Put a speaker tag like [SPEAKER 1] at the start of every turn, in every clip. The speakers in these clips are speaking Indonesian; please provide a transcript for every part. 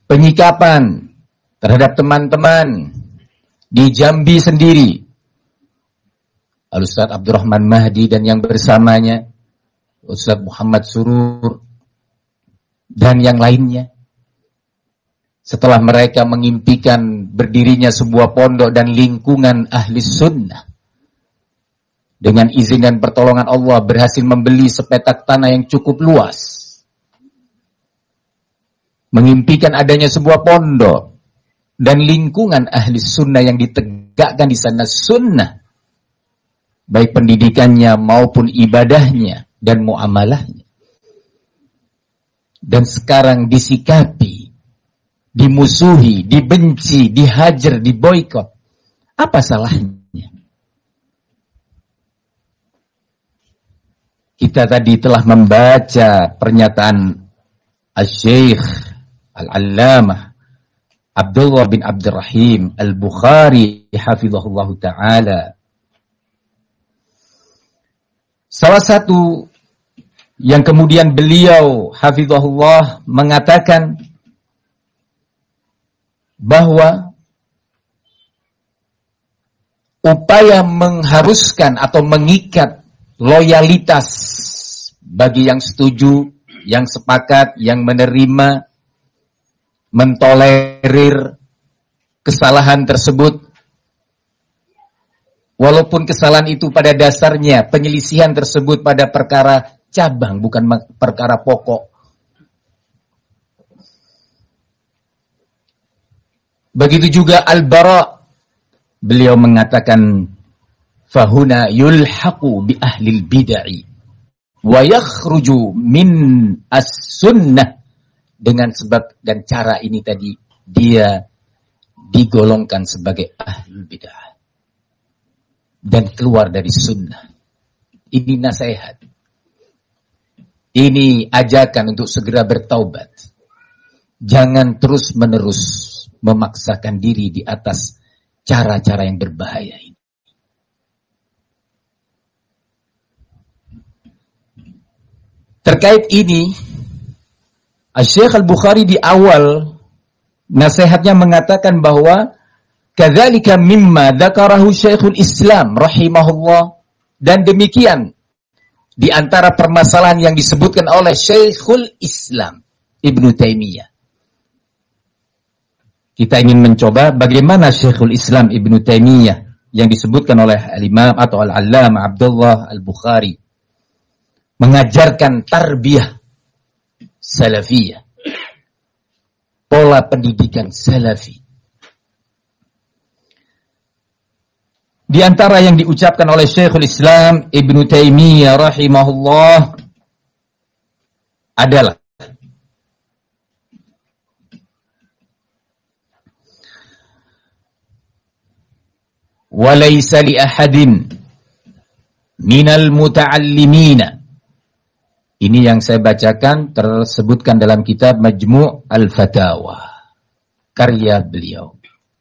[SPEAKER 1] penyikapan terhadap teman-teman di Jambi sendiri, Al-Ustaz Abdurrahman Mahdi dan yang bersamanya, Ustaz Muhammad Surur dan yang lainnya. Setelah mereka mengimpikan berdirinya sebuah pondok dan lingkungan ahli sunnah, dengan izin dan pertolongan Allah berhasil membeli sepetak tanah yang cukup luas, mengimpikan adanya sebuah pondok dan lingkungan ahli sunnah yang ditegakkan di sana sunnah, baik pendidikannya maupun ibadahnya dan muamalahnya. Dan sekarang disikapi, dimusuhi, dibenci, dihajar, diboikot. Apa salahnya? Kita tadi telah membaca pernyataan Al-Syeikh Al-Allamah Abdullah bin Abdurrahim Al-Bukhari hafizahullah ta'ala. Salah satu yang kemudian beliau hafizahullah mengatakan bahwa upaya mengharuskan atau mengikat loyalitas bagi yang setuju, yang sepakat, yang menerima, mentolerir kesalahan tersebut, walaupun kesalahan itu pada dasarnya penyelisihan tersebut pada perkara cabang, bukan perkara pokok. Begitu juga Al-Bara, beliau mengatakan fahuna yulhaqu bi ahlil bid'ah wa yakhruju min as-sunnah. Dengan sebab dan cara ini tadi dia digolongkan sebagai ahlul bid'ah dan keluar dari sunnah. Ini nasihat, ini ajakan untuk segera bertaubat. Jangan terus-menerus memaksakan diri di atas cara-cara yang berbahaya ini. Terkait ini, Syekh Al-Bukhari di awal nasihatnya mengatakan bahwa kadzalika mimma dzakarahu Syekhul Islam rahimahullah, dan demikian di antara permasalahan yang disebutkan oleh Syekhul Islam Ibnu Taimiyah. Kita ingin mencoba bagaimana Syekhul Islam Ibnu Taimiyah yang disebutkan oleh Al-Imam atau Al-Allamah Abdullah Al-Bukhari mengajarkan tarbiyah salafiyah, pola pendidikan salafi. Di antara yang diucapkan oleh Syekhul Islam Ibnu Taimiyah rahimahullah adalah walaysa li ahadin minal muta'allimina. Ini yang saya bacakan tersebutkan dalam kitab Majmu' Al-Fatawa, karya beliau.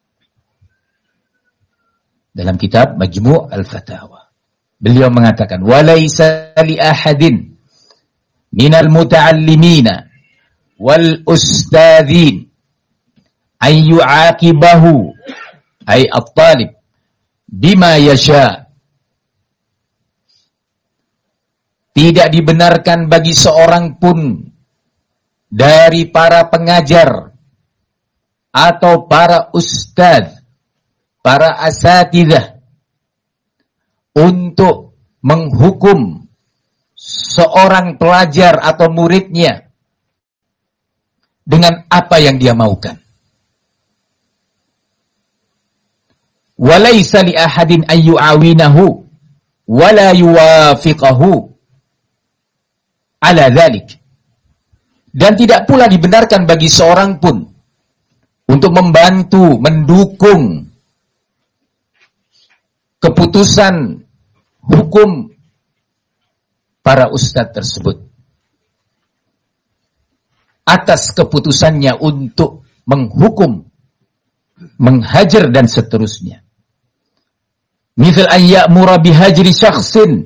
[SPEAKER 1] Dalam kitab Majmu' Al-Fatawa, beliau mengatakan walaysa li ahadin minal muta'allimina wal ustadzin ay yu'aqibahu ay at-talib bima yasha. Tidak dibenarkan bagi seorang pun dari para pengajar atau para ustadz, para asatidzah untuk menghukum seorang pelajar atau muridnya dengan apa yang dia maukan. Walaysa li ahadin ayyu'awinahu wala yuwafiqahu ala dzalik. Dan tidak pula dibenarkan bagi seorang pun untuk membantu, mendukung keputusan hukum para ustadz tersebut atas keputusannya untuk menghukum, menghajar dan seterusnya. Misal ayyamura bihajri syakhsin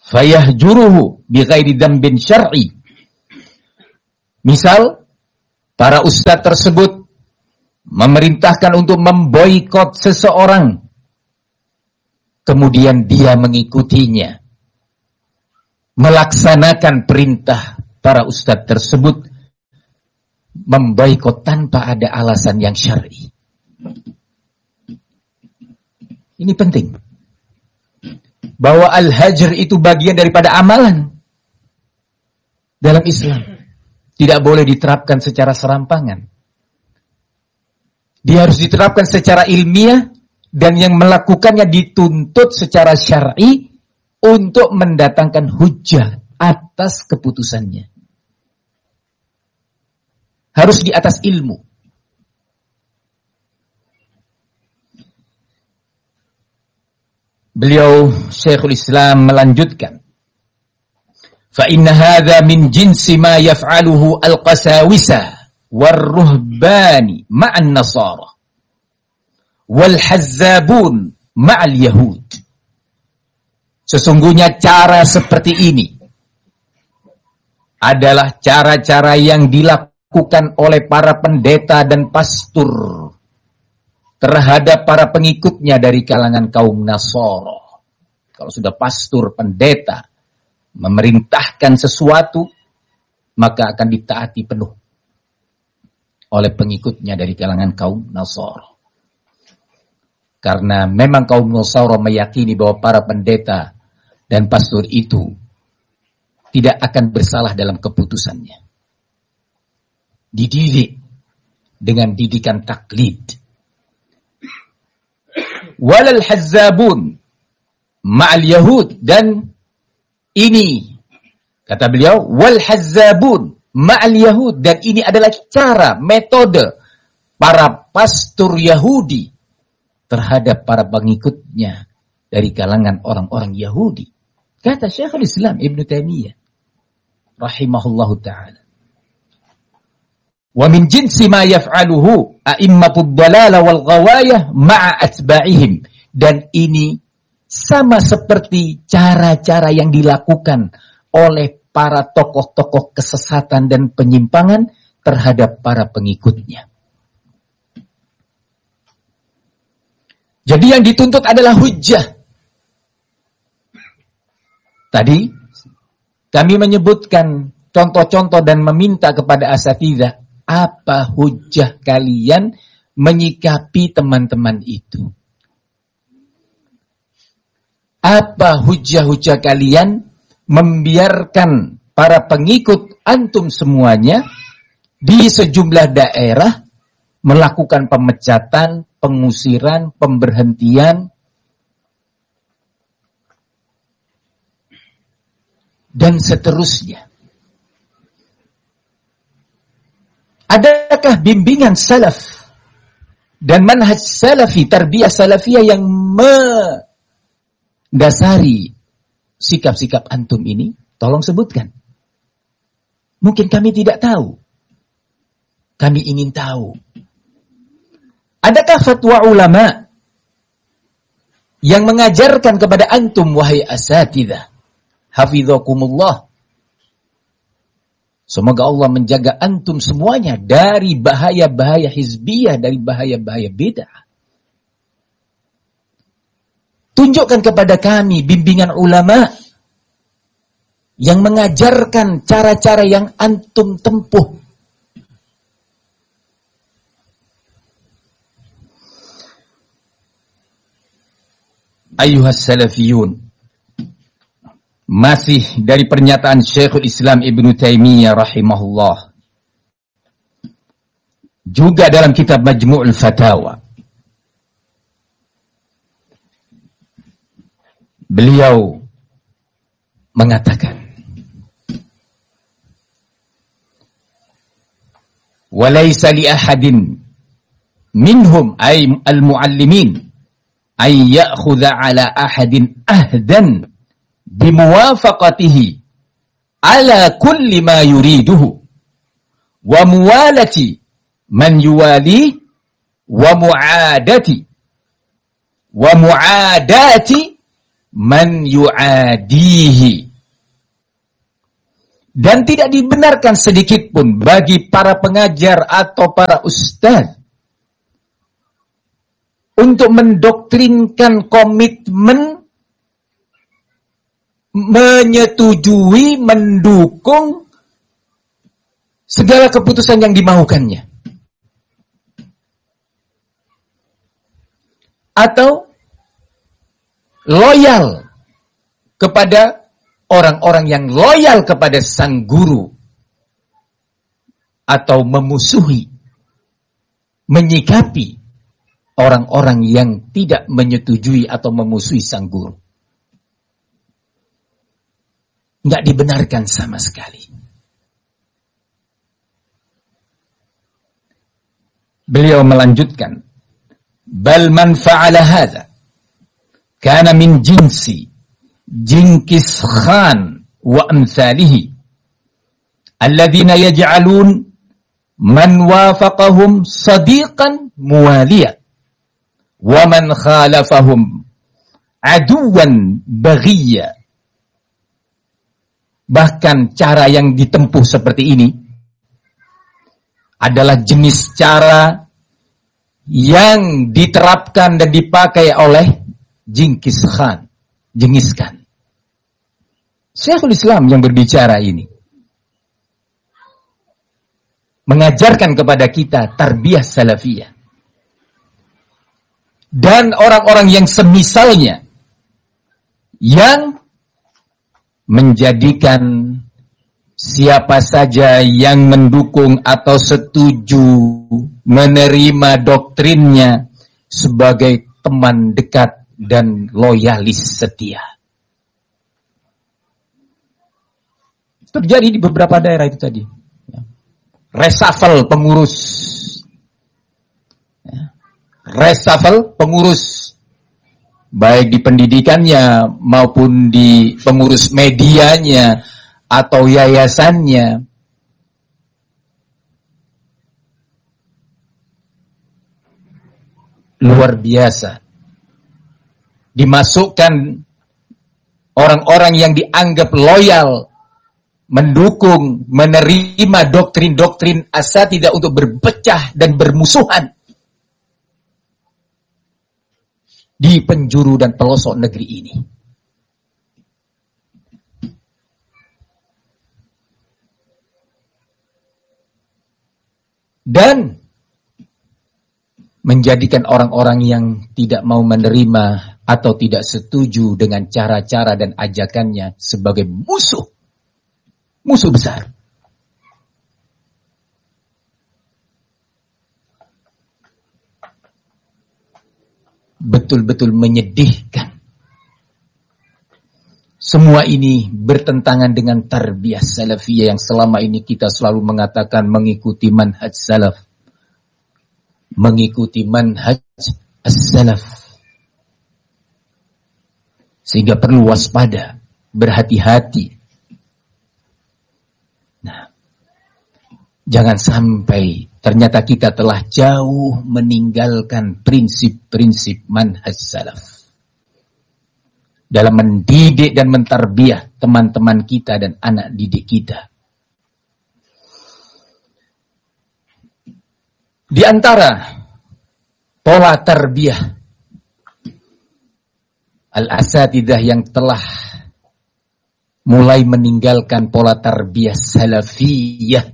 [SPEAKER 1] fayahjuruhu bighairi dzambin syar'i. Misal para ustadz tersebut memerintahkan untuk memboikot seseorang, kemudian dia mengikutinya, melaksanakan perintah para ustadz tersebut, memboikot tanpa ada alasan yang syar'i. Ini penting, bahwa al-hajr itu bagian daripada amalan dalam Islam. Tidak boleh diterapkan secara serampangan. Dia harus diterapkan secara ilmiah, dan yang melakukannya dituntut secara syar'i untuk mendatangkan hujjah atas keputusannya. Harus di atas ilmu. Beliau Syekhul Islam melanjutkan, فَإِنَّ هَذَا مِنْ جِنْسِ مَا يَفْعَلُهُ الْقَسَاوِسَةِ وَالرُّهْبَانِ مَعَ النَّصَارَى وَالْحَزَّابُونَ مَعَ الْيَهُودِ. Sesungguhnya cara seperti ini adalah cara-cara yang dilakukan oleh para pendeta dan pastor terhadap para pengikutnya dari kalangan kaum Nasara. Kalau sudah pastor, pendeta memerintahkan sesuatu, maka akan ditaati penuh oleh pengikutnya dari kalangan kaum Nasara. Karena memang kaum Nasara meyakini bahwa para pendeta dan pastor itu tidak akan bersalah dalam keputusannya. Dididik dengan didikan taklid. Walal hazzabun ma'al yahud, dan ini kata beliau wal hazzabun ma'al yahud, dan ini adalah cara, metode para pastor Yahudi terhadap para pengikutnya dari kalangan orang-orang Yahudi. Kata Syekhul Islam Ibn Taimiyah rahimahullahu ta'ala, wa min jinsi ma yaf'aluhu a'immatud dalalah wal ghawayah ma'a atba'ihim, dan ini sama seperti cara-cara yang dilakukan oleh para tokoh-tokoh kesesatan dan penyimpangan terhadap para pengikutnya. Jadi yang dituntut adalah hujjah. Tadi kami menyebutkan contoh-contoh dan meminta kepada asatidzah, apa hujjah kalian menyikapi teman-teman itu? Apa hujjah-hujjah kalian membiarkan para pengikut antum semuanya di sejumlah daerah melakukan pemecatan, pengusiran, pemberhentian, dan seterusnya? Adakah bimbingan salaf dan manhaj salafi, tarbiyah salafiyah yang dasari sikap-sikap antum ini? Tolong sebutkan. Mungkin kami tidak tahu. Kami ingin tahu. Adakah fatwa ulama yang mengajarkan kepada antum, wahai asatidzah, hafizakumullah, semoga Allah menjaga antum semuanya dari bahaya-bahaya hizbiyah, dari bahaya-bahaya bid'ah. Tunjukkan kepada kami bimbingan ulama yang mengajarkan cara-cara yang antum tempuh. Ayyuhas salafiyun, masih dari pernyataan Syekhul Islam Ibn Taimiyah rahimahullah, juga dalam kitab Majmu'ul Fatawa, beliau mengatakan, walaysa li ahadin minhum ay al-muallimin ay ya'khudha ala ahadin ahdan bimuwafaqatihi ala kulli ma yuriduhu wa muwalati man yuwali wa mu'adati man yu'adihi Dan tidak dibenarkan sedikit pun bagi para pengajar atau para ustaz untuk mendoktrinkan komitmen, menyetujui, mendukung segala keputusan yang dimaukannya. Atau loyal kepada orang-orang yang loyal kepada sang guru. Atau memusuhi, menyikapi orang-orang yang tidak menyetujui atau memusuhi sang guru. Nggak dibenarkan sama sekali. Beliau melanjutkan, bal man fa'ala hadha kana min jinsi Genghis Khan wa amsalihi alladhina yaj'alun man wafaqahum sadiqan muwaliya wa man khalafahum aduwan baghiya. Bahkan cara yang ditempuh seperti ini adalah jenis cara yang diterapkan dan dipakai oleh Genghis Khan. Syekhul Islam yang berbicara ini mengajarkan kepada kita tarbiyah salafiyah. Dan orang-orang yang semisalnya yang menjadikan siapa saja yang mendukung atau setuju menerima doktrinnya sebagai teman dekat dan loyalis setia. Terjadi di beberapa daerah itu tadi. Reshuffle pengurus. Reshuffle pengurus. Baik di pendidikannya maupun di pengurus medianya atau yayasannya. Luar biasa. Dimasukkan orang-orang yang dianggap loyal, mendukung, menerima doktrin-doktrin asatidzah untuk berpecah dan bermusuhan di penjuru dan pelosok negeri ini. Dan menjadikan orang-orang yang tidak mau menerima atau tidak setuju dengan cara-cara dan ajakannya sebagai musuh besar. Betul-betul menyedihkan. Semua ini bertentangan dengan tarbiyah salafiyah yang selama ini kita selalu mengatakan mengikuti manhaj salaf. Mengikuti manhaj as-salaf. Sehingga perlu waspada, berhati-hati. Nah, jangan sampai ternyata kita telah jauh meninggalkan prinsip-prinsip manhaj salaf dalam mendidik dan mentarbiyah teman-teman kita dan anak didik kita. Di antara pola tarbiyah al-asatidzah yang telah mulai meninggalkan pola tarbiyah salafiyah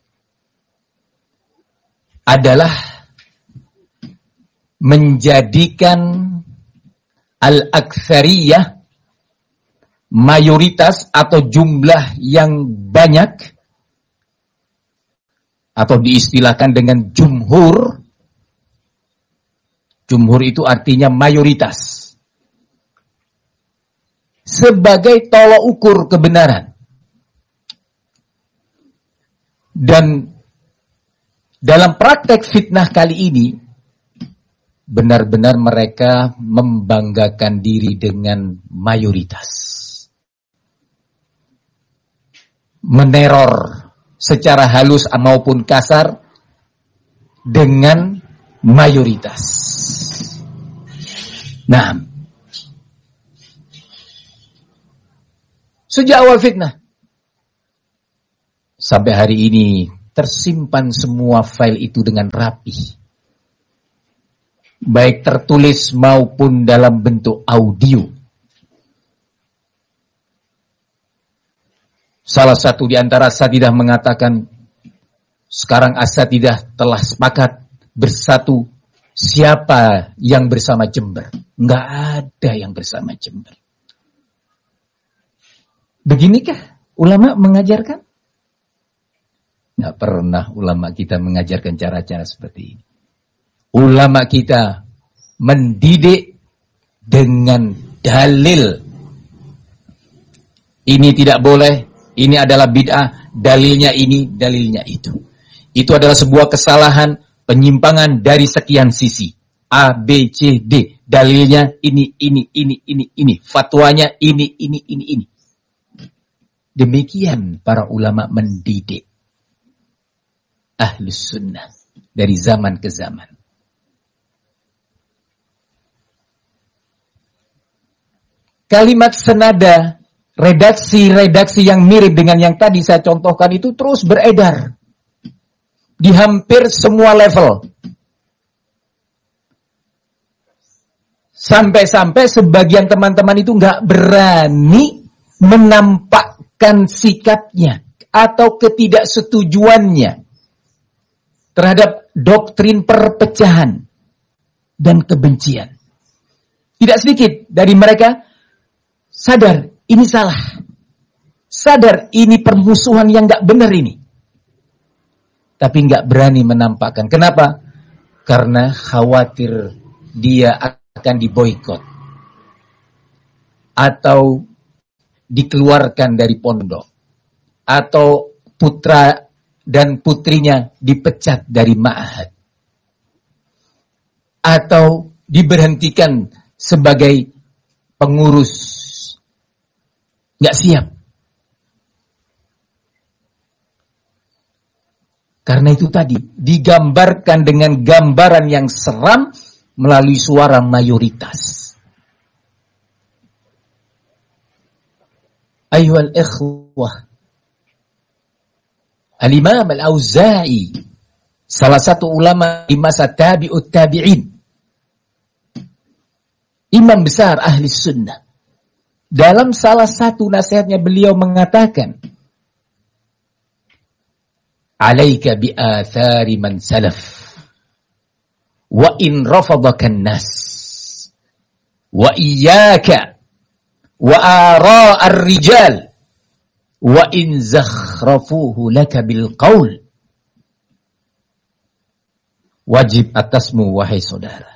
[SPEAKER 1] adalah menjadikan al-aktsariyah, mayoritas atau jumlah yang banyak, atau diistilahkan dengan jumhur. Jumhur itu artinya mayoritas, sebagai tolok ukur kebenaran. Dan dalam praktek fitnah kali ini, benar-benar mereka membanggakan diri dengan mayoritas. Meneror secara halus maupun kasar dengan mayoritas. Nah, sejak awal fitnah, Sampai hari ini tersimpan semua file itu dengan rapi. Baik tertulis maupun dalam bentuk audio. Salah satu di antara asatidzah mengatakan, sekarang asatidzah telah sepakat bersatu, siapa yang bersama Jember? Enggak ada yang bersama Jember. Beginikah ulama mengajarkan? Enggak pernah ulama kita mengajarkan cara-cara seperti ini. Ulama kita mendidik dengan dalil. Ini tidak boleh, ini adalah bid'ah, dalilnya ini, dalilnya itu. Itu adalah sebuah kesalahan, penyimpangan dari sekian sisi. A, B, C, D. Dalilnya ini. Fatwanya ini. Demikian para ulama mendidik Ahlus Sunnah dari zaman ke zaman. Kalimat senada, redaksi-redaksi yang mirip dengan yang tadi saya contohkan itu terus beredar di hampir semua level. Sampai-sampai sebagian teman-teman itu nggak berani menampakkan sikapnya atau ketidaksetujuannya terhadap doktrin perpecahan dan kebencian. Tidak sedikit dari mereka sadar ini salah, sadar ini permusuhan yang nggak benar ini, tapi nggak berani menampakkan. Kenapa? Karena khawatir dia akan diboikot atau dikeluarkan dari pondok, atau putra dan putrinya dipecat dari ma'had, atau diberhentikan sebagai pengurus. Nggak siap. Karena itu tadi digambarkan dengan gambaran yang seram melalui suara mayoritas. Ayyuhal ikhwah, Al-Imam Al-Auza'i, salah satu ulama di masa tabi'ut tabi'in, imam besar ahli sunnah, dalam salah satu nasihatnya beliau mengatakan, alaika bi athari man salaf wa in rafadaka an-nas wa iyyaka wa ara ar-rijal wa in zakhrafuhu laka bil qaul. Wajib atasmu wahai saudara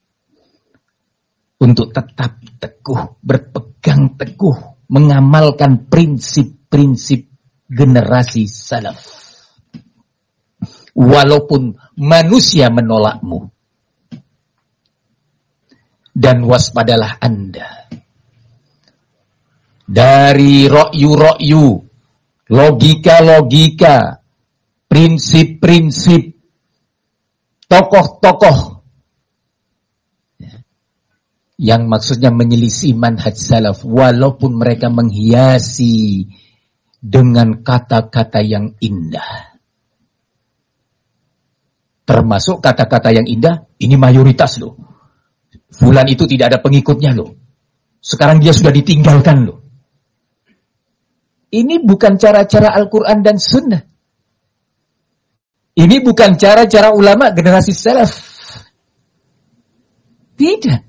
[SPEAKER 1] untuk tetap teguh, berpegang teguh, mengamalkan prinsip-prinsip generasi salaf. Walaupun manusia menolakmu. Dan waspadalah Anda dari ra'yu-ra'yu, logika-logika, prinsip-prinsip, tokoh-tokoh yang maksudnya menyelisih manhaj salaf, walaupun mereka menghiasi dengan kata-kata yang indah. Termasuk kata-kata yang indah, ini mayoritas loh. Fulan itu tidak ada pengikutnya loh. Sekarang dia sudah ditinggalkan loh. Ini bukan cara-cara Al-Quran dan Sunnah. Ini bukan cara-cara ulama generasi salaf. Tidak.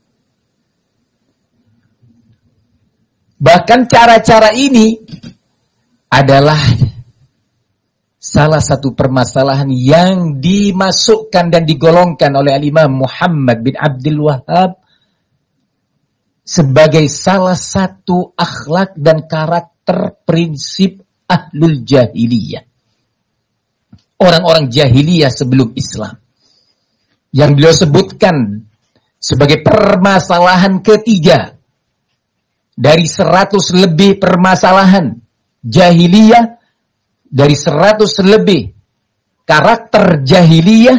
[SPEAKER 1] Bahkan cara-cara ini adalah salah satu permasalahan yang dimasukkan dan digolongkan oleh Al-Imam Muhammad bin Abdul Wahhab sebagai salah satu akhlak dan karakter prinsip ahlul jahiliyah. Orang-orang jahiliyah sebelum Islam. Yang beliau sebutkan sebagai permasalahan ketiga dari 100 lebih permasalahan jahiliyah, dari 100 lebih karakter jahiliyah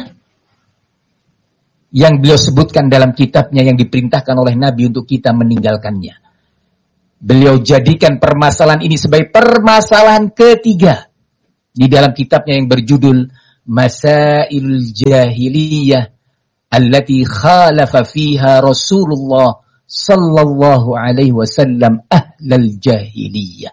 [SPEAKER 1] yang beliau sebutkan dalam kitabnya yang diperintahkan oleh Nabi untuk kita meninggalkannya. Beliau jadikan permasalahan ini sebagai permasalahan ketiga di dalam kitabnya yang berjudul Masailul Jahiliyah allati khalafa fiha Rasulullah sallallahu alaihi wasallam ahlal jahiliyah.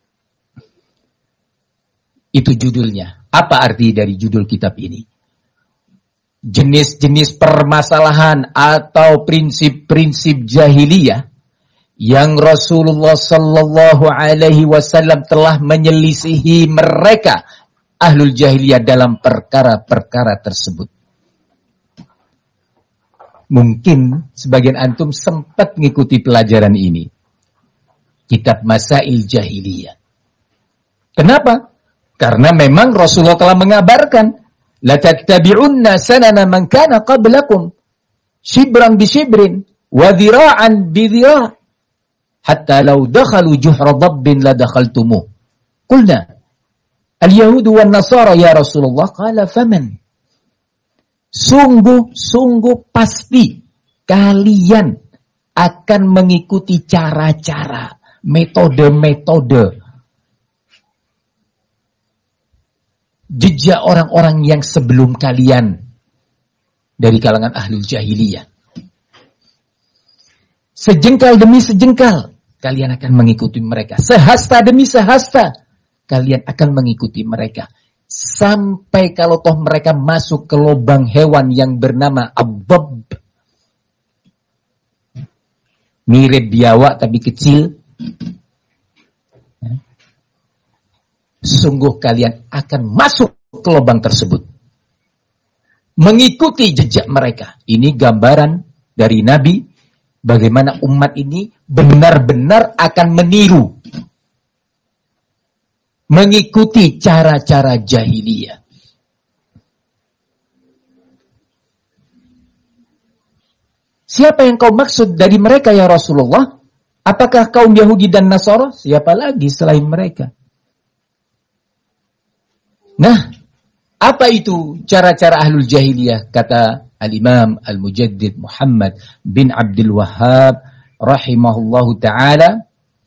[SPEAKER 1] Itu judulnya. Apa arti dari judul kitab ini? Jenis-jenis permasalahan atau prinsip-prinsip jahiliyah yang Rasulullah sallallahu alaihi wasallam telah menyelisihi mereka ahlul jahiliyah dalam perkara-perkara tersebut. Mungkin sebagian antum sempat mengikuti pelajaran ini. Kitab Masail Jahiliyah. Kenapa? Karena memang Rasulullah telah mengabarkan, la tattabi'unna sanana man kana qablakum shibran bi shibrin wa dhira'an bi dhira' hatta law dakhalu juhra dabbin la dakhaltumuh. Qulna al-yahud wan nasara ya Rasulullah, qala faman? Sungguh pasti kalian akan mengikuti cara-cara, metode-metode jejak orang-orang yang sebelum kalian dari kalangan ahlul jahiliyah. Sejengkal demi sejengkal kalian akan mengikuti mereka. Sehasta demi sehasta kalian akan mengikuti mereka. Sampai kalau toh mereka masuk ke lubang hewan yang bernama Abab. Mirip biawak tapi kecil. Sungguh kalian akan masuk ke lubang tersebut. Mengikuti jejak mereka. Ini gambaran dari Nabi. Bagaimana umat ini benar-benar akan meniru. Mengikuti cara-cara jahiliyah. Siapa yang kau maksud dari mereka ya Rasulullah? Apakah kaum Yahudi dan Nasara? Siapa lagi selain mereka? Nah, apa itu cara-cara ahlul jahiliyah? Kata Al-Imam Al-Mujaddid Muhammad bin Abdul Wahhab rahimahullahu ta'ala,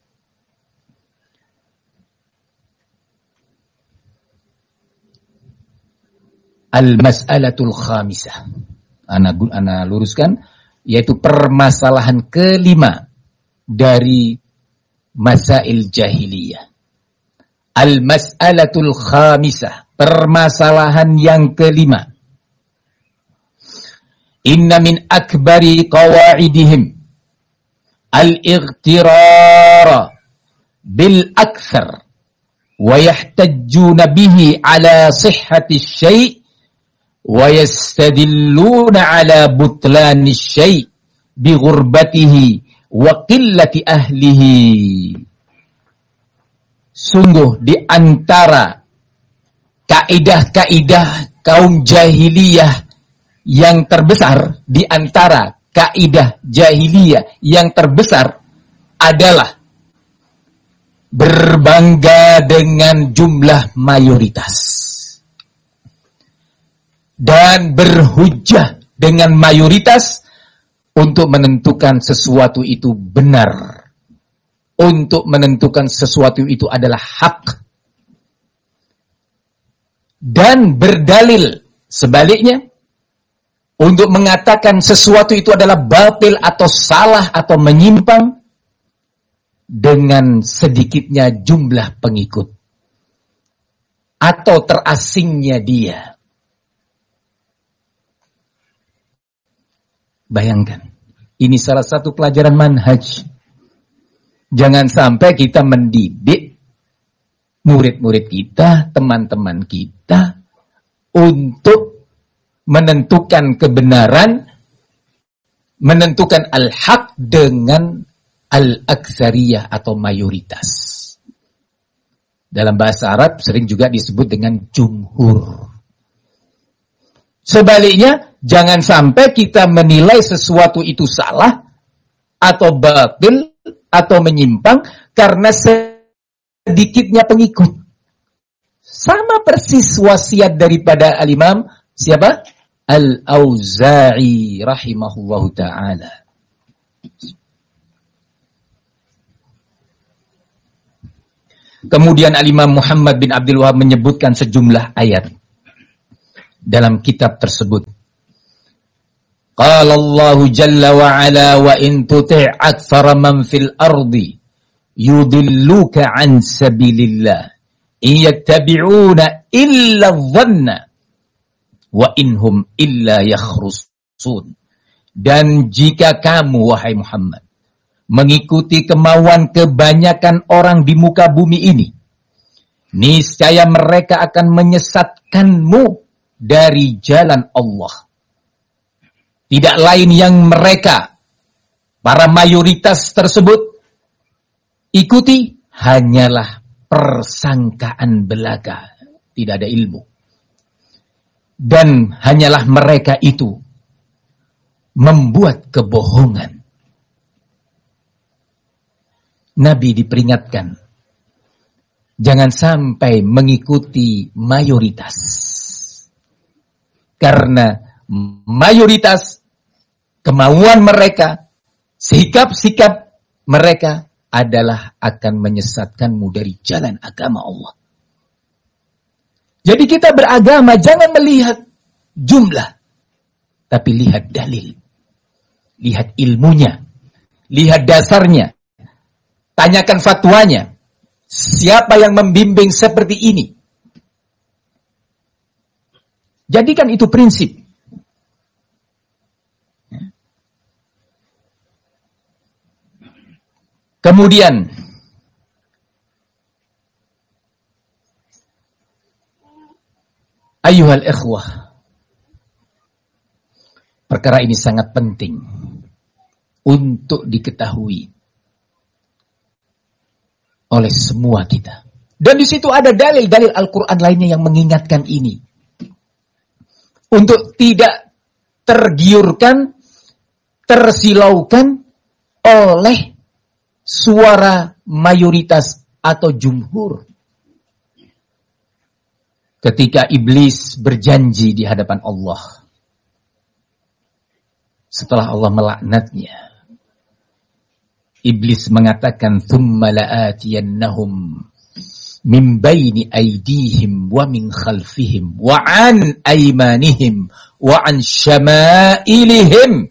[SPEAKER 1] Al-Mas'alatul Khamisah. Ana luruskan, yaitu permasalahan kelima dari Masail Jahiliyah. Al-Mas'alatul Khamisah, permasalahan yang kelima. Inna min akbari qawaidihim al-ightirara bil akthar wa yahtajjuna bihi ala sihhati syai' wa yastadilluna ala butlani syai' bi ghurbatihi wa qillati ahlihi. Sungguh di antara kaidah-kaidah kaum jahiliyah yang terbesar, di antara kaidah jahiliyah yang terbesar adalah berbangga dengan jumlah mayoritas dan berhujjah dengan mayoritas untuk menentukan sesuatu itu benar, untuk menentukan sesuatu itu adalah hak, dan berdalil sebaliknya untuk mengatakan sesuatu itu adalah batil atau salah atau menyimpang dengan sedikitnya jumlah pengikut atau terasingnya dia. Bayangkan, ini salah satu pelajaran manhaj. Jangan sampai kita mendidik murid-murid kita, teman-teman kita untuk menentukan kebenaran, menentukan al-haq dengan al-aktsariyah atau mayoritas. Dalam bahasa Arab sering juga disebut dengan jumhur. Sebaliknya, jangan sampai kita menilai sesuatu itu salah atau batil atau menyimpang karena sedikitnya pengikut. Sama persis wasiat daripada al-Imam siapa? Al-Auza'i rahimahullahu ta'ala. Kemudian Al-Imam Muhammad bin Abdul Wahab menyebutkan sejumlah ayat dalam kitab tersebut. Qala Allah Jalla wa Ala wa in tuti' aktsara man fil ardi yudilluka an sabilillah in yattabi'una illa dhanna wa inhum illa yakhrusun. Dan jika kamu, wahai Muhammad, mengikuti kemauan kebanyakan orang di muka bumi ini, niscaya mereka akan menyesatkanmu dari jalan Allah. Tidak lain yang mereka, para mayoritas tersebut, ikuti hanyalah persangkaan belaka, tidak ada ilmu. Dan hanyalah mereka itu membuat kebohongan. Nabi diperingatkan, jangan sampai mengikuti mayoritas. Karena mayoritas, kemauan mereka, sikap-sikap mereka adalah akan menyesatkanmu dari jalan agama Allah. Jadi kita beragama jangan melihat jumlah, tapi lihat dalil, lihat ilmunya, lihat dasarnya. Tanyakan fatwanya. Siapa yang membimbing seperti ini? Jadikan itu prinsip. Kemudian ayyuhal ikhwah, perkara ini sangat penting untuk diketahui oleh semua kita. Dan di situ ada dalil-dalil Al-Quran lainnya yang mengingatkan ini. Untuk tidak tergiurkan, tersilaukan oleh suara mayoritas atau jumhur. Ketika iblis berjanji di hadapan Allah, setelah Allah melaknatnya, iblis mengatakan, "Tsumma la'atiyannahum min baini aydihim wa min khalfihim wa an aymanihim wa an syama'ilihim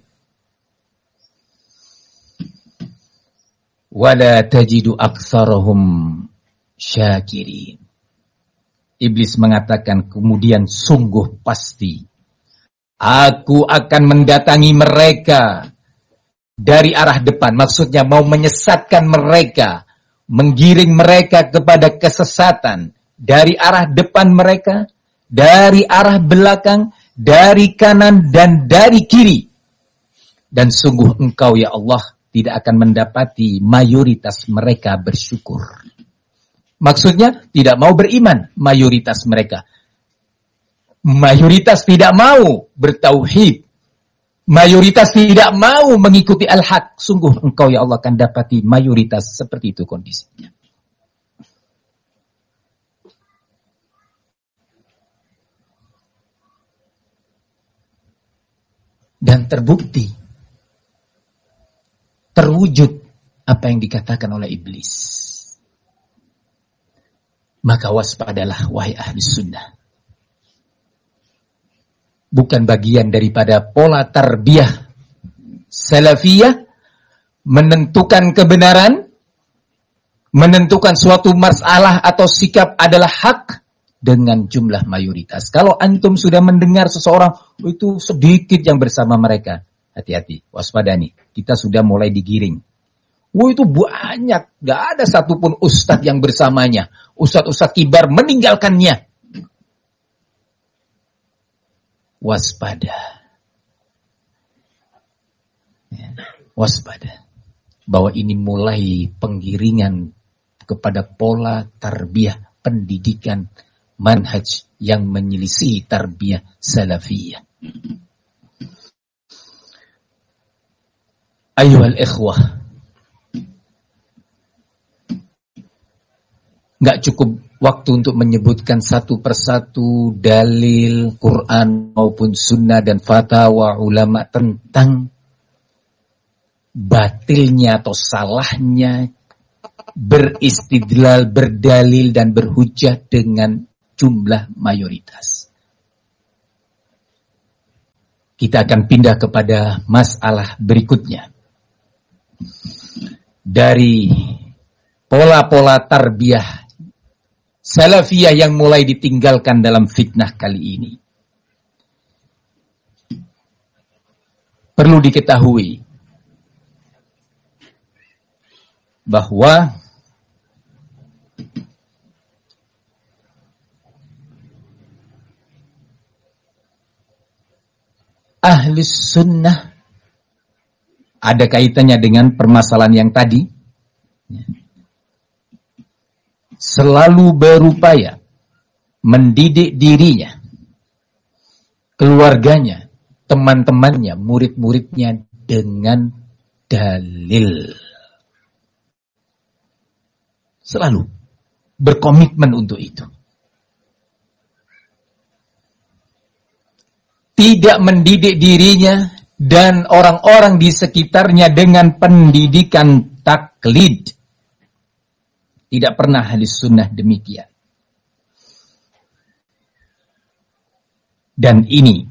[SPEAKER 1] wa la tajidu aktsarahum syakirin." Iblis mengatakan, kemudian sungguh pasti aku akan mendatangi mereka dari arah depan, maksudnya mau menyesatkan mereka, menggiring mereka kepada kesesatan dari arah depan mereka, dari arah belakang, dari kanan dan dari kiri. Dan sungguh engkau ya Allah tidak akan mendapati mayoritas mereka bersyukur. Maksudnya tidak mau beriman mayoritas mereka. Mayoritas tidak mau bertauhid. Mayoritas tidak mau mengikuti al-haq. Sungguh engkau ya Allah akan dapati mayoritas seperti itu kondisinya. Dan terbukti, terwujud apa yang dikatakan oleh iblis. Maka waspadalah wahai ahli sunnah. Bukan bagian daripada pola tarbiyah salafiyah menentukan kebenaran, menentukan suatu masalah atau sikap adalah hak dengan jumlah mayoritas. Kalau antum sudah mendengar seseorang itu sedikit yang bersama mereka, hati-hati, waspadani. Kita sudah mulai digiring. Itu banyak, gak ada satupun ustadz yang bersamanya. Ustadz-ustadz kibar meninggalkannya. Waspada. Waspada. Bahwa ini mulai penggiringan kepada pola tarbiyah pendidikan manhaj yang menyelisih tarbiyah salafiyah. Ayyuhal ikhwah. Nggak cukup waktu untuk menyebutkan satu persatu dalil Quran maupun sunnah dan fatwa ulama tentang batilnya atau salahnya beristidlal, berdalil dan berhujjah dengan jumlah mayoritas. Kita akan pindah kepada masalah berikutnya. Dari pola-pola tarbiyah salafiyah yang mulai ditinggalkan dalam fitnah kali ini. Perlu diketahui bahwa ahli sunnah ada kaitannya dengan permasalahan yang tadi, selalu berupaya mendidik dirinya, keluarganya, teman-temannya, murid-muridnya dengan dalil. Selalu berkomitmen untuk itu. Tidak mendidik dirinya dan orang-orang di sekitarnya dengan pendidikan taklid. Tidak pernah ahli sunnah demikian. Dan ini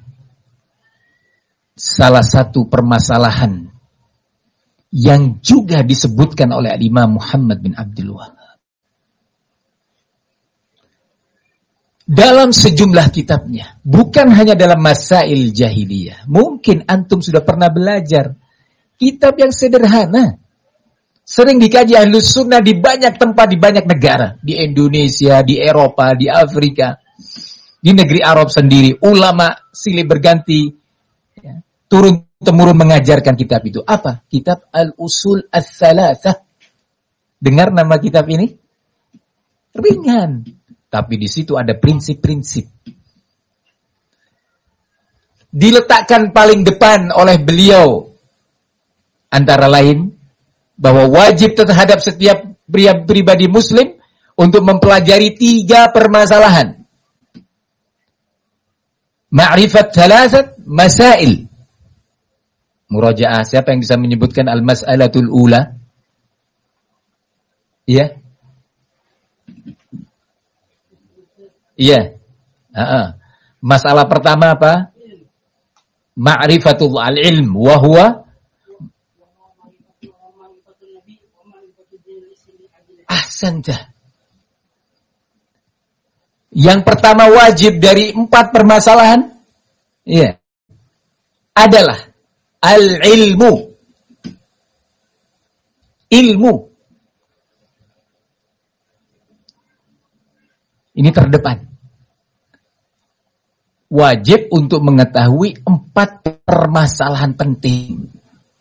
[SPEAKER 1] salah satu permasalahan yang juga disebutkan oleh Imam Muhammad bin Abdul Wahhab dalam sejumlah kitabnya, bukan hanya dalam masail jahiliyah. Mungkin antum sudah pernah belajar kitab yang sederhana, sering dikaji ahli sunnah di banyak tempat, di banyak negara, di Indonesia, di Eropa, di Afrika, di negeri Arab sendiri. Ulama silih berganti turun-temurun mengajarkan kitab itu. Apa? Kitab Al-Usul Ats-Tsalatsah. Dengar nama kitab ini? Ringan. Tapi di situ ada prinsip-prinsip. Diletakkan paling depan oleh beliau. Antara lain, bahwa wajib terhadap setiap pribadi muslim untuk mempelajari 3 permasalahan. Ma'rifat thalathat masail. Murajaah, siapa yang bisa menyebutkan al-mas'alatul ula? Iya? Iya. Masalah pertama apa? Ma'rifatul al-ilm wa huwa ahsanta. Yang pertama wajib dari 4 permasalahan, iya, adalah al-ilmu. Ilmu. Ini terdepan. Wajib untuk mengetahui 4 permasalahan penting.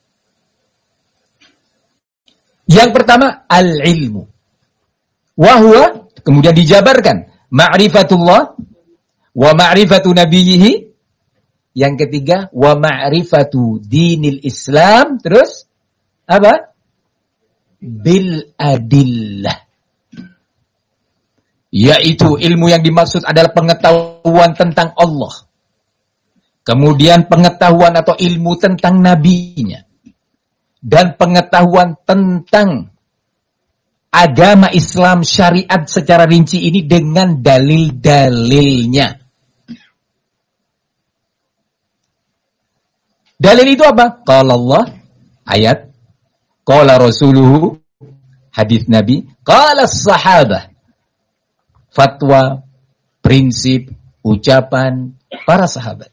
[SPEAKER 1] Yang pertama, al-ilmu. Wahwa, kemudian dijabarkan, ma'rifatullah, wa ma'rifatu nabiyyihi. Yang ketiga, wa ma'rifatu dinil Islam. Terus, apa? Bil adillah. Yaitu ilmu yang dimaksud adalah pengetahuan tentang Allah. Kemudian pengetahuan atau ilmu tentang nabinya. Dan pengetahuan tentang agama Islam syariat secara rinci ini dengan dalil-dalilnya. Dalil itu apa? Qala Allah, ayat. Qala Rasuluhu, hadis Nabi. Qala sahabah, fatwa, prinsip, ucapan para sahabat.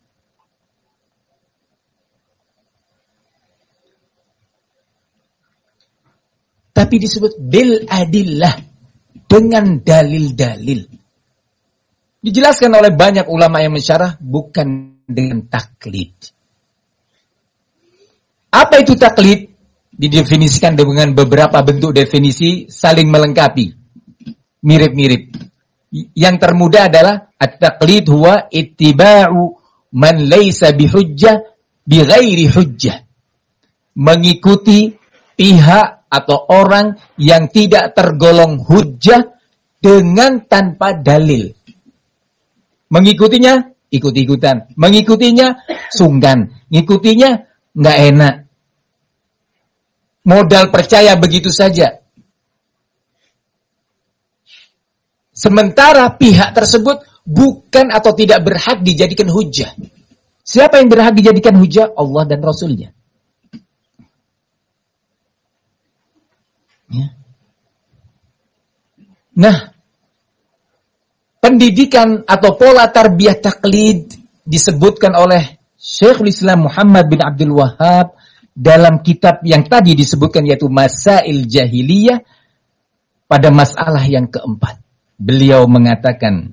[SPEAKER 1] Tapi disebut bil adillah, dengan dalil-dalil. Dijelaskan oleh banyak ulama yang mensyarah, bukan dengan taklid. Apa itu taklid? Didefinisikan dengan beberapa bentuk definisi saling melengkapi. Mirip-mirip. Yang termudah adalah at-taqlid huwa ittiba'u man laysa bihujjah bighairi hujjah. Mengikuti pihak atau orang yang tidak tergolong hujjah dengan tanpa dalil. Mengikutinya ikut-ikutan, mengikutinya sungkan, ngikutinya nggak enak. Modal percaya begitu saja. Sementara pihak tersebut bukan atau tidak berhak dijadikan hujjah. Siapa yang berhak dijadikan hujjah? Allah dan Rasulnya. Ya. Nah, pendidikan atau pola tarbiyah taklid disebutkan oleh Syekhul Islam Muhammad bin Abdul Wahhab dalam kitab yang tadi disebutkan yaitu Masail Jahiliyah pada masalah yang keempat. Beliau mengatakan,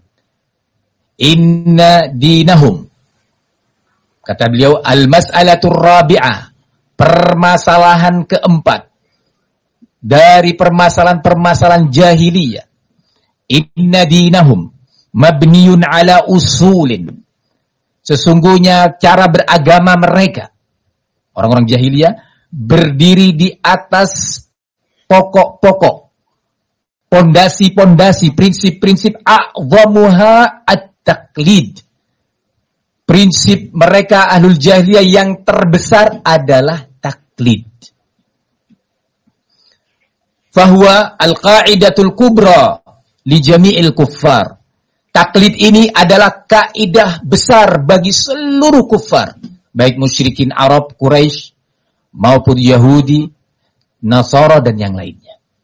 [SPEAKER 1] inna dinahum. Kata beliau, al-mas'alatur rabi'ah. Permasalahan keempat. Dari permasalahan-permasalahan jahiliyah. Inna dinahum mabniun ala usulin. Sesungguhnya cara beragama mereka, orang-orang jahiliyah, berdiri di atas pokok-pokok. Pondasi-pondasi, prinsip-prinsip a'zamuha at-taqlid. Prinsip mereka ahlul jahiliyah yang terbesar adalah taklid. Fahuwa al-qa'idatul kubra li jami'il kuffar. Taklid ini adalah kaidah besar bagi seluruh kuffar, baik musyrikin Arab, Quraisy, maupun Yahudi, Nasara dan yang lainnya.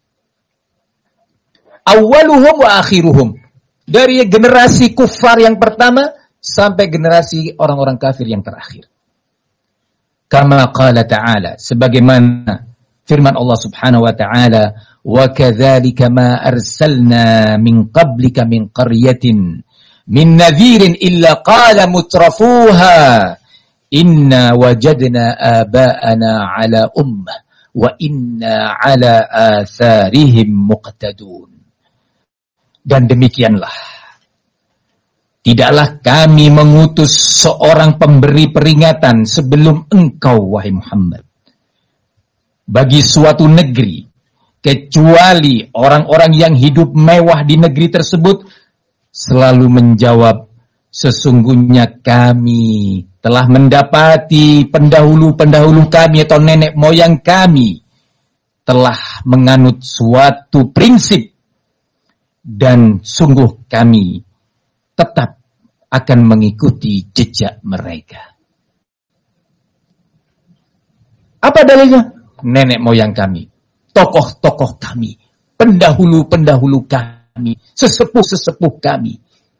[SPEAKER 1] Awaluhum wa akhiruhum. Dari generasi kuffar yang pertama sampai generasi orang-orang kafir yang terakhir. Kama qala ta'ala, sebagaimana firman Allah Subhanahu wa ta'ala, wa kadzalika ma arsalna min qablika min qaryatin min nadhirin illa qala mutrafuha inna wajadna aba'ana ala ummah wa inna ala atharihim muqtadun. Dan demikianlah, tidaklah kami mengutus seorang pemberi peringatan sebelum engkau, wahai Muhammad, bagi suatu negeri, kecuali orang-orang yang hidup mewah di negeri tersebut selalu menjawab, sesungguhnya kami telah mendapati pendahulu-pendahulu kami atau nenek moyang kami telah menganut suatu prinsip, dan sungguh kami tetap akan mengikuti jejak mereka. Apa dalilnya? Nenek moyang kami, tokoh-tokoh kami, pendahulu-pendahulu kami, sesepuh-sesepuh kami.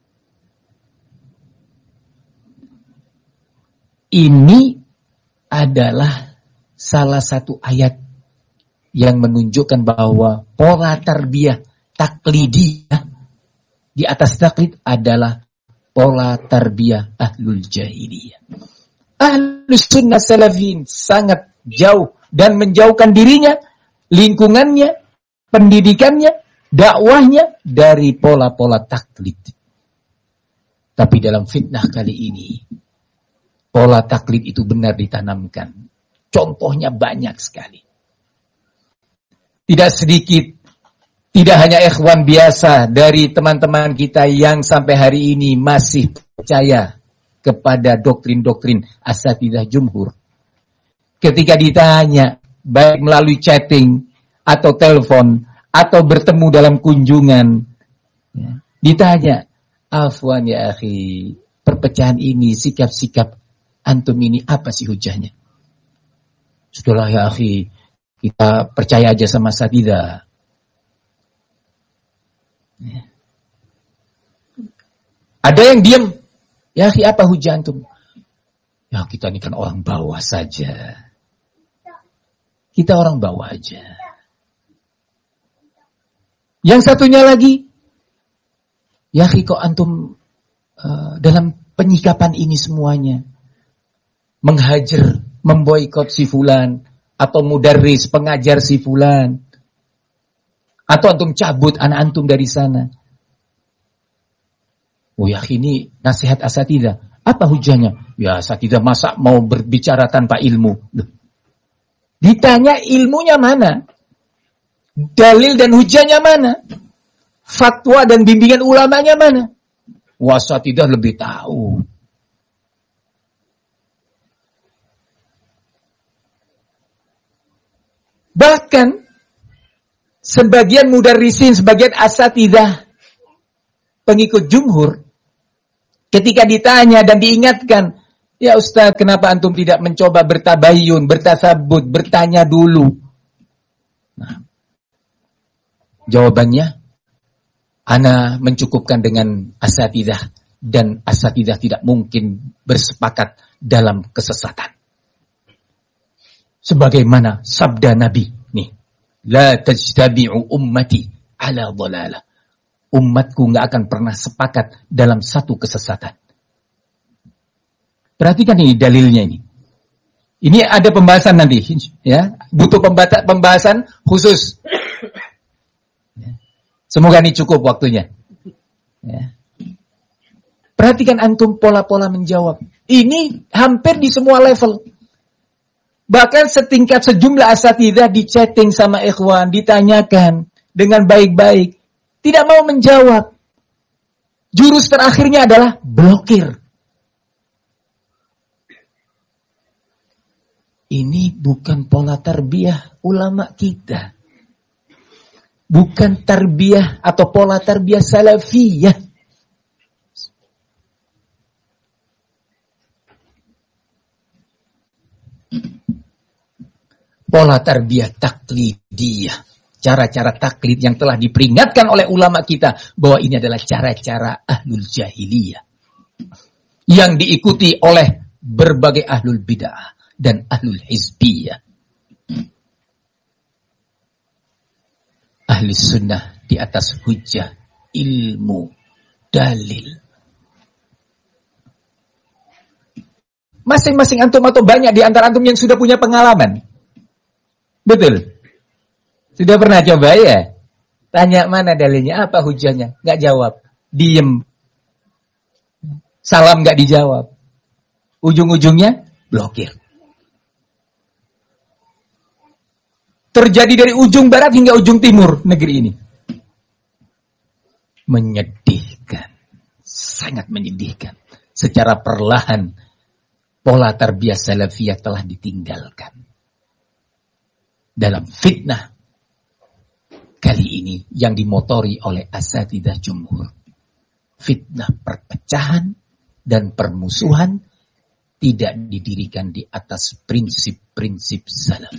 [SPEAKER 1] Ini adalah salah satu ayat yang menunjukkan bahwa pola tarbiyah taklidiyah di atas taklid adalah pola tarbiyah ahlul jahiliyah. Ahlus sunnah salafin sangat jauh dan menjauhkan dirinya, lingkungannya, pendidikannya, dakwahnya dari pola-pola taklid. Tapi dalam fitnah kali ini, pola taklid itu benar ditanamkan. Contohnya banyak sekali. Tidak sedikit, tidak hanya ikhwan biasa dari teman-teman kita yang sampai hari ini masih percaya kepada doktrin-doktrin asatidzah jumhur. Ketika ditanya, baik melalui chatting atau telepon atau bertemu dalam kunjungan, ya, ditanya, afwan ya akhi, perpecahan ini, sikap-sikap antum ini apa sih hujahnya? Sudahlah ya akhi, kita percaya aja sama asatidzah. Ya. Ada yang diam, ya akhi apa hujah antum? Ya kita ini kan orang bawah saja. Kita orang bawah aja. Yang satunya lagi, ya akhi kok antum dalam penyikapan ini semuanya menghajar, memboikot si fulan, atau mudarris, pengajar si fulan, atau antum cabut anak antum dari sana. Oh ya ini nasihat asatidzah. Apa hujahnya? Ya asatidzah masa mau berbicara tanpa ilmu? Loh. Ditanya ilmunya mana? Dalil dan hujahnya mana? Fatwa dan bimbingan ulamanya mana? Wah asatidzah lebih tahu. Bahkan sebagian mudarrisin, sebagian asatidzah pengikut jumhur, ketika ditanya dan diingatkan, ya Ustaz, kenapa antum tidak mencoba bertabayun, bertasabut, bertanya dulu? Nah, jawabannya, ana mencukupkan dengan asatidzah, dan asatidzah tidak mungkin bersepakat dalam kesesatan. Sebagaimana sabda Nabi, nih, la tajtabi'u ummati ala dhalalah. Umatku nggak akan pernah sepakat dalam satu kesesatan. Perhatikan ini dalilnya ini. Ini ada pembahasan nanti, ya, butuh pembahasan khusus. Semoga ini cukup waktunya. Ya. Perhatikan antum pola-pola menjawab. Ini hampir di semua level. Bahkan setingkat sejumlah asatidzah di chatting sama ikhwan, ditanyakan dengan baik-baik. Tidak mau menjawab. Jurus terakhirnya adalah blokir. Ini bukan pola tarbiyah ulama kita. Bukan tarbiyah atau pola tarbiyah salafiyah. Pola tarbiyah taklidiyah. Cara-cara taklid yang telah diperingatkan oleh ulama kita bahwa ini adalah cara-cara ahlul jahiliyah yang diikuti oleh berbagai ahlul bid'ah dan ahlul hizbiyah. Ahli sunnah di atas hujjah, ilmu, dalil. Masing-masing antum atau banyak di antara antum yang sudah punya pengalaman. Betul? Sudah pernah coba ya? Tanya mana dalilnya, apa hujahnya? Nggak jawab. Diem. Salam nggak dijawab. Ujung-ujungnya blokir. Terjadi dari ujung barat hingga ujung timur negeri ini. Menyedihkan. Sangat menyedihkan. Secara perlahan, pola tarbiyah salafiyah telah ditinggalkan. Dalam fitnah kali ini yang dimotori oleh asatidzah jumhur. Fitnah perpecahan dan permusuhan tidak didirikan di atas prinsip-prinsip salaf.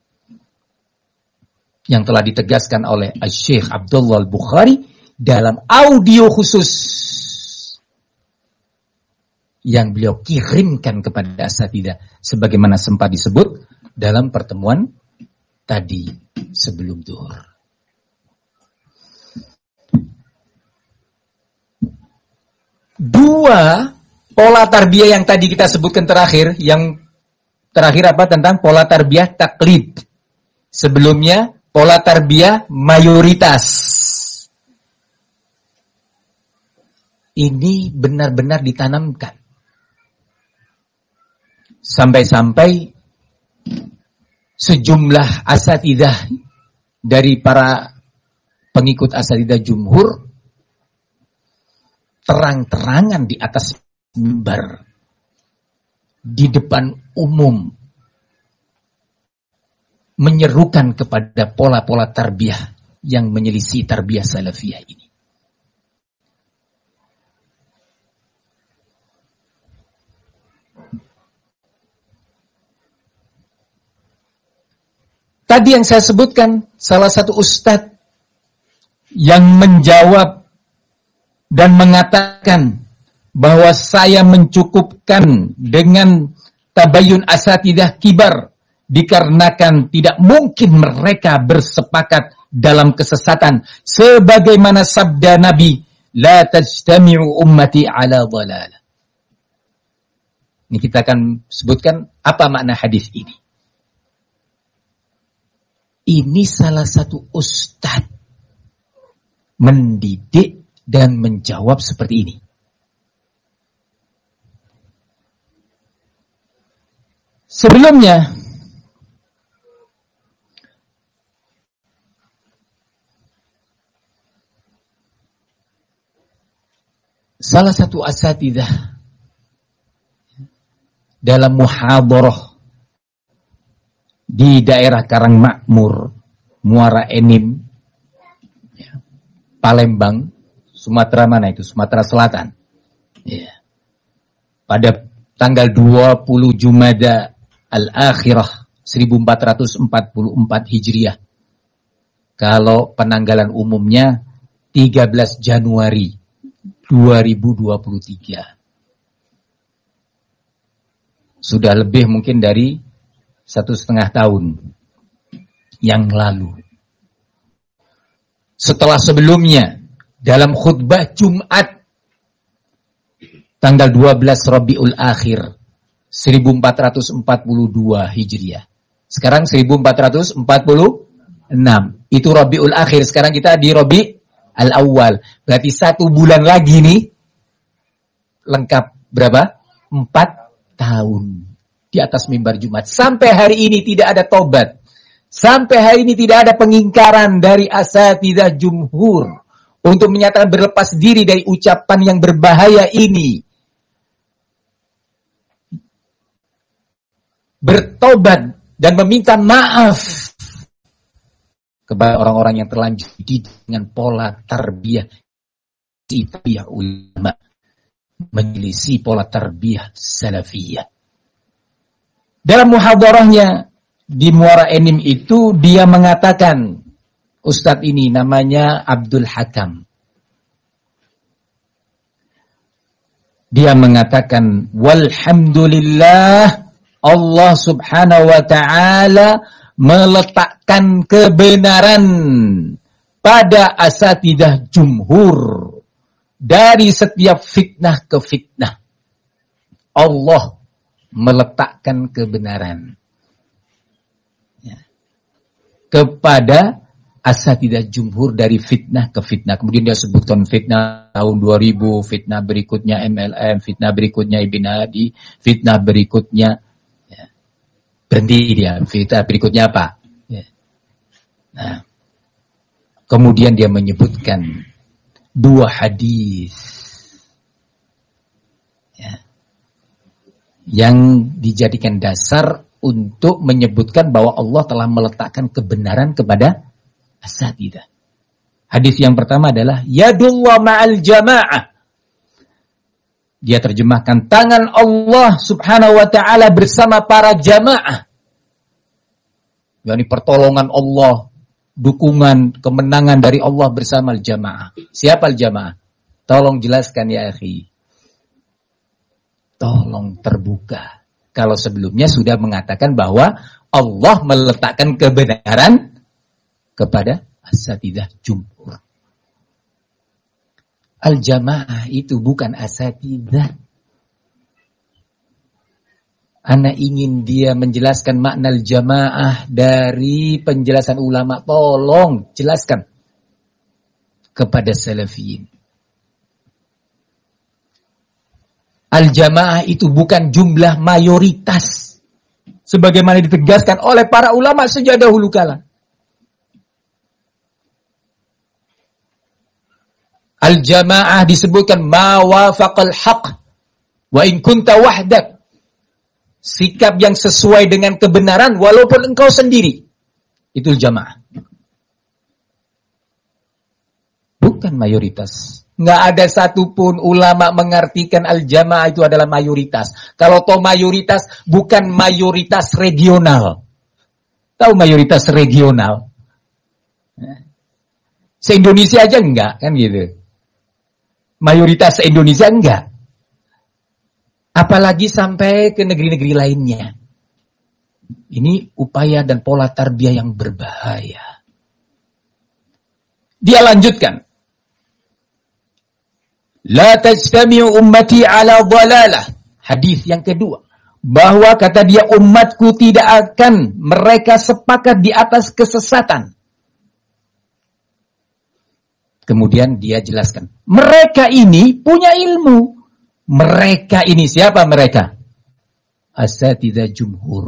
[SPEAKER 1] Yang telah ditegaskan oleh Syekh Abdullah Al-Bukhari dalam audio khusus yang beliau kirimkan kepada asatidzah sebagaimana sempat disebut dalam pertemuan tadi sebelum zuhur. Dua pola tarbiyah yang tadi kita sebutkan terakhir, yang terakhir apa? Tentang pola tarbiyah taklid. Sebelumnya pola tarbiyah mayoritas. Ini benar-benar ditanamkan. Sampai-sampai sejumlah asatidzah dari para pengikut asatidzah jumhur terang-terangan di atas mimbar di depan umum menyerukan kepada pola-pola tarbiyah yang menyelisih tarbiyah salafiyah ini. Tadi yang saya sebutkan, salah satu ustadz yang menjawab dan mengatakan bahwa saya mencukupkan dengan tabayun asatidzah kibar dikarenakan tidak mungkin mereka bersepakat dalam kesesatan sebagaimana sabda Nabi, la tajtami'u ummati ala dhalalah. Ini kita akan sebutkan apa makna hadis ini. Ini salah satu ustadz mendidik dan menjawab seperti ini. Sebelumnya, salah satu asatidzah dalam muhadharah di daerah Karangmakmur, Muara Enim, Palembang, Sumatera mana itu? Sumatera Selatan. Ya. Pada tanggal 20 Jumada Al-Akhirah 1444 Hijriah. Kalau penanggalan umumnya 13 Januari 2023. Sudah lebih mungkin dari 1,5 tahun yang lalu. Setelah sebelumnya dalam khutbah Jumat tanggal 12 Rabiul Akhir 1442 Hijriah. Sekarang 1446. Itu Rabiul Akhir. Sekarang kita di Rabi Al-Awwal. Berarti 1 bulan lagi nih lengkap berapa? 4 tahun di atas mimbar Jumat. Sampai hari ini tidak ada tobat. Sampai hari ini tidak ada pengingkaran dari asatidzah jumhur untuk menyatakan berlepas diri dari ucapan yang berbahaya ini. Bertobat dan meminta maaf kepada orang-orang yang terlanjur dengan pola tarbiyah ulama, menyelisih pola tarbiyah salafiyah. Dalam muhadarahnya di Muara Enim itu dia mengatakan, Ustadz ini namanya Abdul Hakam. Dia mengatakan, walhamdulillah Allah subhanahu wa ta'ala meletakkan kebenaran pada asatidzah jumhur dari setiap fitnah ke fitnah. Allah meletakkan kebenaran kepada asatidzah jumhur dari fitnah ke fitnah. Kemudian dia sebutkan fitnah tahun 2000, fitnah berikutnya MLM, fitnah berikutnya Ibn Hadi, fitnah berikutnya berhenti dia, fitnah berikutnya apa? Nah, kemudian dia menyebutkan 2 hadis yang dijadikan dasar untuk menyebutkan bahwa Allah telah meletakkan kebenaran kepada asatidzah. Hadis yang pertama adalah yadullah ma'al jamaah. Dia terjemahkan tangan Allah subhanahu wa ta'ala bersama para jamaah. Yani pertolongan Allah, dukungan, kemenangan dari Allah bersama al-jamaah. Siapa al-jamaah? Tolong jelaskan ya akhi. Tolong terbuka. Kalau sebelumnya sudah mengatakan bahwa Allah meletakkan kebenaran kepada asatidzah jumhur. Al-jamaah itu bukan asatidzah. Ana ingin dia menjelaskan makna al-jamaah dari penjelasan ulama. Tolong jelaskan kepada salafiyin. Al-jamaah itu bukan jumlah mayoritas sebagaimana ditegaskan oleh para ulama sejak dahulu kala. Al-jamaah disebutkan ma wafaqal haq wa in kunta wahdak. Sikap yang sesuai dengan kebenaran walaupun engkau sendiri. Itu jamaah. Bukan mayoritas. Nggak ada satupun ulama mengartikan al-jamaah itu adalah mayoritas. Kalau toh mayoritas, bukan mayoritas regional. Tahu mayoritas regional? Se-Indonesia aja enggak, kan gitu. Mayoritas Indonesia enggak. Apalagi sampai ke negeri-negeri lainnya. Ini upaya dan pola tarbiyah yang berbahaya. Dia lanjutkan. La tajtami'u ummati ala dhalalah. Hadis yang kedua. Bahwa kata dia umatku tidak akan mereka sepakat di atas kesesatan. Kemudian dia jelaskan. Mereka ini punya ilmu. Mereka ini siapa mereka? Asatidzah jumhur.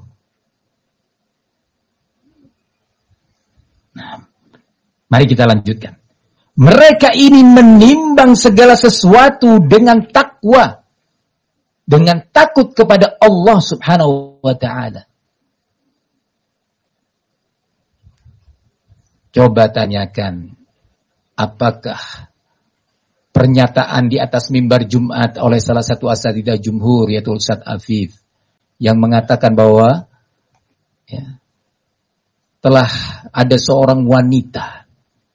[SPEAKER 1] Nah, mari kita lanjutkan. Mereka ini menimbang segala sesuatu dengan takwa. Dengan takut kepada Allah subhanahu wa ta'ala. Coba tanyakan. Apakah pernyataan di atas mimbar Jumat oleh salah satu asatidzah jumhur, yaitu Ustaz Afif, yang mengatakan bahwa ya, telah ada seorang wanita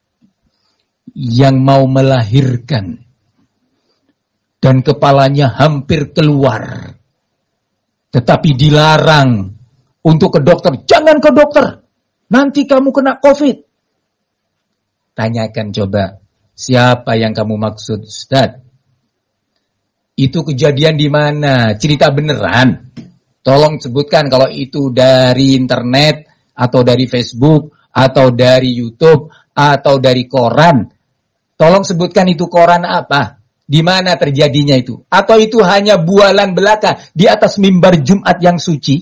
[SPEAKER 1] yang mau melahirkan dan kepalanya hampir keluar, tetapi dilarang untuk ke dokter. Jangan ke dokter, nanti kamu kena COVID. Tanyakan coba, siapa yang kamu maksud, Ustaz? Itu kejadian di mana? Cerita beneran? Tolong sebutkan kalau itu dari internet, atau dari Facebook, atau dari YouTube, atau dari koran. Tolong sebutkan itu koran apa? Di mana terjadinya itu? Atau itu hanya bualan belaka di atas mimbar Jumat yang suci?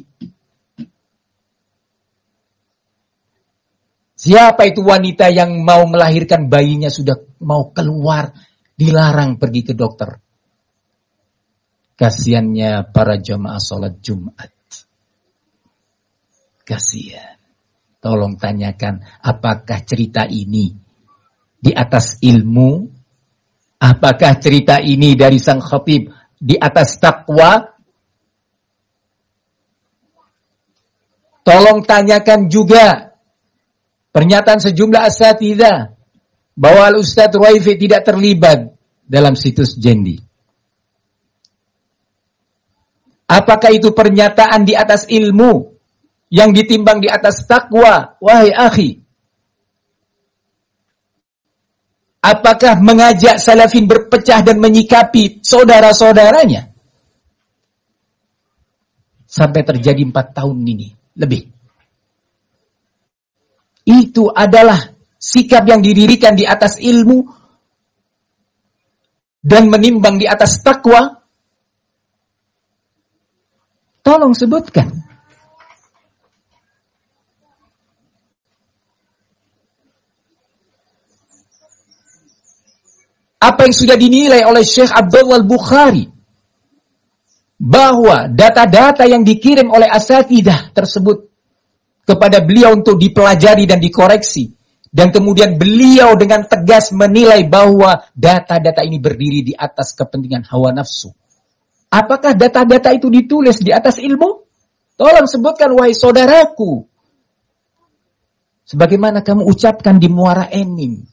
[SPEAKER 1] Siapa itu wanita yang mau melahirkan, bayinya sudah mau keluar, dilarang pergi ke dokter? Kasiannya para jamaah sholat Jumat. Kasian. Tolong tanyakan, apakah cerita ini di atas ilmu? Apakah cerita ini dari sang khatib di atas takwa? Tolong tanyakan juga pernyataan sejumlah asatidzah bahwa Al-Ustaz Ruwaifi tidak terlibat dalam situs Jendi. Apakah itu pernyataan di atas ilmu yang ditimbang di atas takwa, wahai akhi? Apakah mengajak salafin berpecah dan menyikapi saudara-saudaranya? Sampai terjadi 4 tahun ini, lebih. Itu adalah sikap yang didirikan di atas ilmu dan menimbang di atas takwa. Tolong sebutkan. Apa yang sudah dinilai oleh Syekh Abdullah Al-Bukhari, bahwa data-data yang dikirim oleh asatidzah tersebut kepada beliau untuk dipelajari dan dikoreksi, dan kemudian beliau dengan tegas menilai bahwa data-data ini berdiri di atas kepentingan hawa nafsu. Apakah data-data itu ditulis di atas ilmu? Tolong sebutkan, wahai saudaraku. Sebagaimana kamu ucapkan di Muara Enim.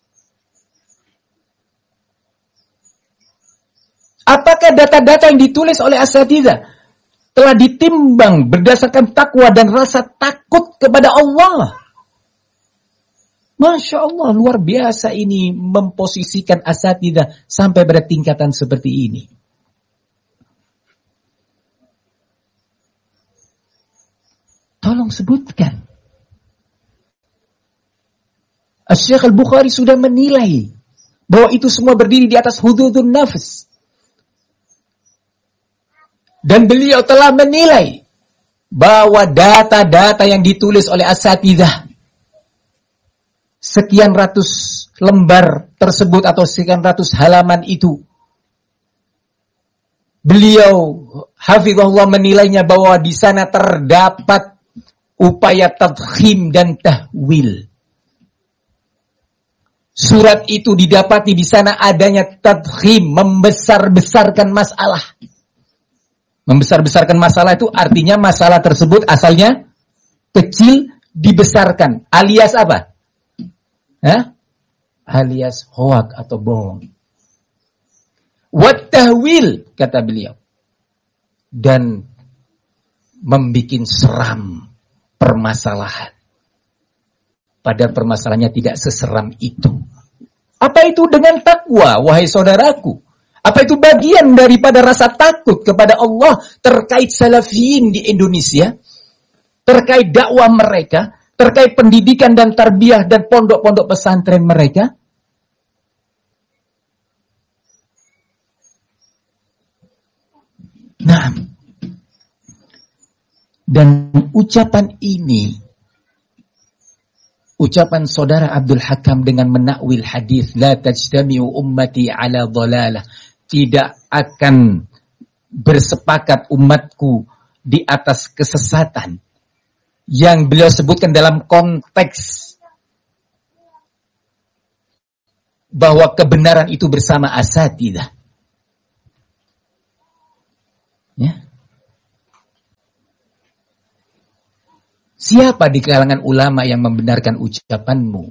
[SPEAKER 1] Apakah data-data yang ditulis oleh asatidzah telah ditimbang berdasarkan takwa dan rasa takut kepada Allah? Masya Allah, luar biasa ini memposisikan asatidzah sampai pada tingkatan seperti ini. Tolong sebutkan. Syekh Al-Bukhari sudah menilai bahwa itu semua berdiri di atas hududun nafs. Dan beliau telah menilai bahwa data-data yang ditulis oleh asatidzah, sekian ratus lembar tersebut atau sekian ratus halaman itu, beliau hafizahullah menilainya bahwa di sana terdapat upaya tadkhim dan tahwil. Surat itu didapati di sana adanya tadkhim, membesar-besarkan masalah. Membesar-besarkan masalah itu artinya masalah tersebut asalnya kecil dibesarkan. Alias apa? Alias hoak atau bohong. Wat tahwil, kata beliau. Dan membikin seram permasalahan. Padahal permasalahannya tidak seseram itu. Apa itu dengan takwa, wahai saudaraku? Apa itu bagian daripada rasa takut kepada Allah terkait salafiyin di Indonesia? Terkait dakwah mereka? Terkait pendidikan dan tarbiyah dan pondok-pondok pesantren mereka? Nah, dan ucapan ini, ucapan saudara Abdul Hakam dengan menakwil hadis la tajtami'u ummati ala dhalalah, tidak akan bersepakat umatku di atas kesesatan, yang beliau sebutkan dalam konteks bahwa kebenaran itu bersama asatidah. Ya. Siapa di kalangan ulama yang membenarkan ucapanmu?